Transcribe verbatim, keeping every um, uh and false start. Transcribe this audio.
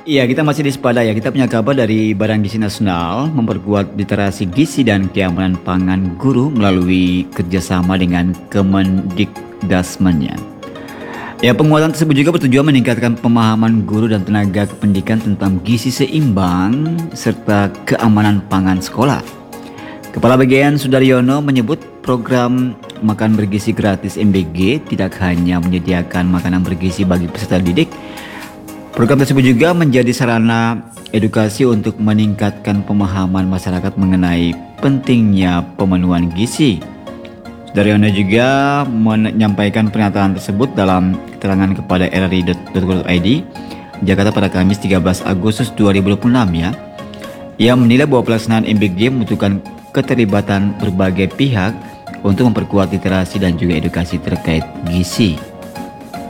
Iya, kita masih di Sepada ya. Kita punya kabar dari Badan Gizi Nasional memperkuat literasi gizi dan keamanan pangan guru melalui kerjasama dengan Kemendikdasmennya. Ya, penguatan tersebut juga bertujuan meningkatkan pemahaman guru dan tenaga kependidikan tentang gizi seimbang serta keamanan pangan sekolah. Kepala Bagian Sudaryono menyebut program makan bergizi gratis M B G tidak hanya menyediakan makanan bergizi bagi peserta didik. Program tersebut juga menjadi sarana edukasi untuk meningkatkan pemahaman masyarakat mengenai pentingnya pemenuhan gizi. Sudaryono juga menyampaikan pernyataan tersebut dalam keterangan kepada r r i dot co dot i d Jakarta pada Kamis tiga belas Agustus dua ribu dua puluh enam ya. Ia menilai bahwa pelaksanaan M B G membutuhkan keterlibatan berbagai pihak untuk memperkuat literasi dan juga edukasi terkait gizi.